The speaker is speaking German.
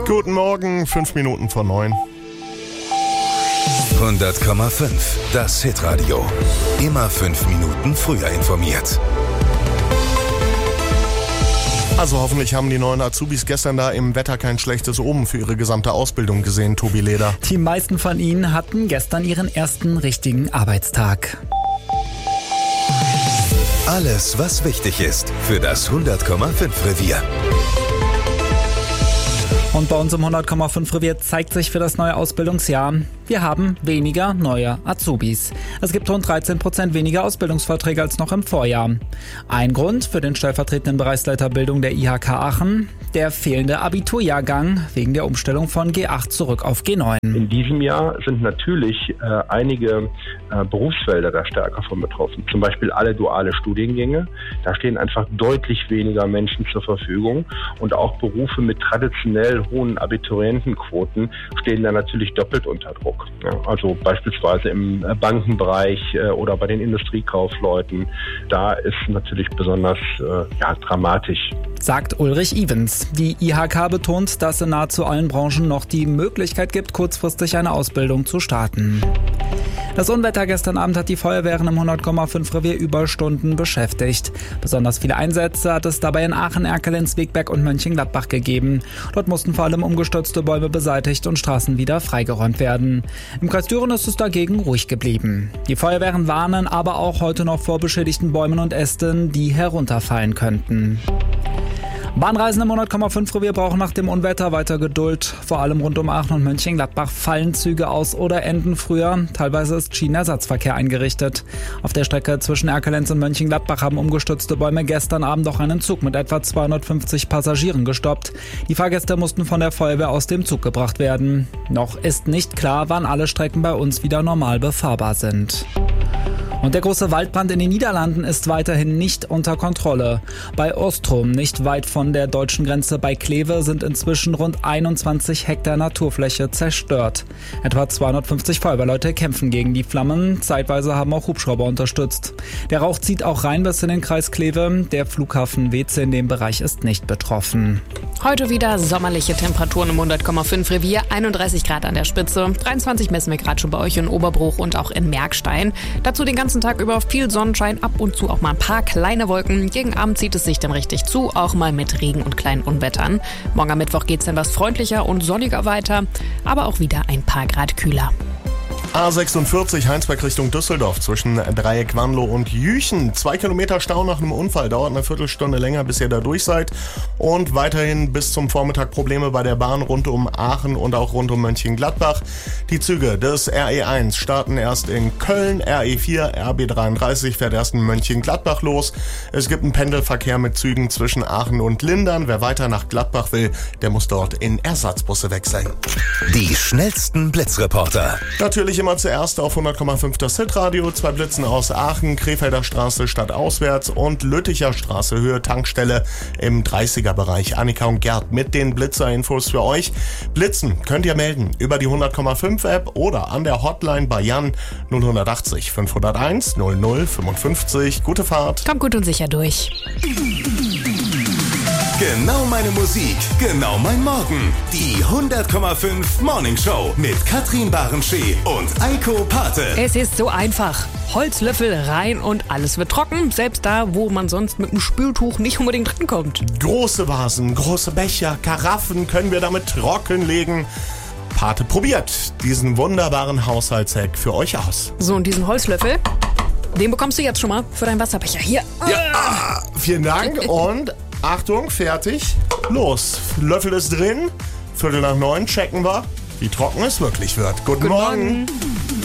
Guten Morgen, 5 Minuten vor 9. 100,5, das Hitradio. Immer 5 Minuten früher informiert. Also hoffentlich haben die neuen Azubis gestern da im Wetter kein schlechtes Omen für ihre gesamte Ausbildung gesehen, Tobi Leder. Die meisten von ihnen hatten gestern ihren ersten richtigen Arbeitstag. Alles, was wichtig ist für das 100,5 Revier. Und bei uns im 100,5 Revier zeigt sich für das neue Ausbildungsjahr, wir haben weniger neue Azubis. Es gibt rund 13% weniger Ausbildungsverträge als noch im Vorjahr. Ein Grund für den stellvertretenden Bereichsleiter Bildung der IHK Aachen, der fehlende Abiturjahrgang wegen der Umstellung von G8 zurück auf G9. In diesem Jahr sind natürlich einige Berufsfelder da stärker von betroffen. Zum Beispiel alle duale Studiengänge. Da stehen einfach deutlich weniger Menschen zur Verfügung. Und auch Berufe mit traditionell hohen Abiturientenquoten stehen da natürlich doppelt unter Druck. Ja, also beispielsweise im Bankenbereich oder bei den Industriekaufleuten. Da ist natürlich besonders dramatisch. Sagt Ulrich Evens. Die IHK betont, dass in nahezu allen Branchen noch die Möglichkeit gibt, kurzfristig eine Ausbildung zu starten. Das Unwetter gestern Abend hat die Feuerwehren im 100,5 Revier Überstunden beschäftigt. Besonders viele Einsätze hat es dabei in Aachen, Erkelenz, Wegberg und Mönchengladbach gegeben. Dort mussten vor allem umgestürzte Bäume beseitigt und Straßen wieder freigeräumt werden. Im Kreis Düren ist es dagegen ruhig geblieben. Die Feuerwehren warnen aber auch heute noch vor beschädigten Bäumen und Ästen, die herunterfallen könnten. Bahnreisende im 100,5 Revier brauchen nach dem Unwetter weiter Geduld. Vor allem rund um Aachen und Mönchengladbach fallen Züge aus oder enden früher. Teilweise ist Schienenersatzverkehr eingerichtet. Auf der Strecke zwischen Erkelenz und Mönchengladbach haben umgestürzte Bäume gestern Abend auch einen Zug mit etwa 250 Passagieren gestoppt. Die Fahrgäste mussten von der Feuerwehr aus dem Zug gebracht werden. Noch ist nicht klar, wann alle Strecken bei uns wieder normal befahrbar sind. Und der große Waldbrand in den Niederlanden ist weiterhin nicht unter Kontrolle. Bei Ostrom, nicht weit von der deutschen Grenze bei Kleve, sind inzwischen rund 21 Hektar Naturfläche zerstört. Etwa 250 Feuerwehrleute kämpfen gegen die Flammen. Zeitweise haben auch Hubschrauber unterstützt. Der Rauch zieht auch rein bis in den Kreis Kleve. Der Flughafen Weeze in dem Bereich ist nicht betroffen. Heute wieder sommerliche Temperaturen im 100,5 Revier, 31 Grad an der Spitze, 23 messen wir gerade schon bei euch in Oberbruch und auch in Merkstein. Dazu den ganzen Tag über viel Sonnenschein, ab und zu auch mal ein paar kleine Wolken. Gegen Abend zieht es sich dann richtig zu, auch mal mit Regen und kleinen Unwettern. Morgen am Mittwoch geht's dann was freundlicher und sonniger weiter, aber auch wieder ein paar Grad kühler. A46 Heinsberg Richtung Düsseldorf zwischen Dreieck Wanlo und Jüchen. 2 Kilometer Stau nach einem Unfall. Dauert eine Viertelstunde länger, bis ihr da durch seid. Und weiterhin bis zum Vormittag Probleme bei der Bahn rund um Aachen und auch rund um Mönchengladbach. Die Züge des RE1 starten erst in Köln, RE4, RB33 fährt erst in Mönchengladbach los. Es gibt einen Pendelverkehr mit Zügen zwischen Aachen und Lindern. Wer weiter nach Gladbach will, der muss dort in Ersatzbusse wechseln. Die schnellsten Blitzreporter. Natürlich immer zuerst auf 100,5 das Hitradio. 2 Blitzen aus Aachen, Krefelder Straße stadtauswärts und Lütticher Straße Höhe Tankstelle im 30er-Bereich. Annika und Gerd mit den Blitzer-Infos für euch. Blitzen könnt ihr melden über die 100,5 App oder an der Hotline bei Jan 0180 501 0055. Gute Fahrt. Kommt gut und sicher durch. Genau meine Musik, genau mein Morgen. Die 100,5 Morning Show mit Katrin Barenschee und Eiko Pate. Es ist so einfach. Holzlöffel rein und alles wird trocken. Selbst da, wo man sonst mit dem Spültuch nicht unbedingt drankommt. Große Vasen, große Becher, Karaffen können wir damit trockenlegen. Pate probiert diesen wunderbaren Haushaltshack für euch aus. So, und diesen Holzlöffel, den bekommst du jetzt schon mal für deinen Wasserbecher. Hier. Ja, vielen Dank und Achtung, fertig, los. Löffel ist drin, 8:45 checken wir, wie trocken es wirklich wird. Guten Morgen.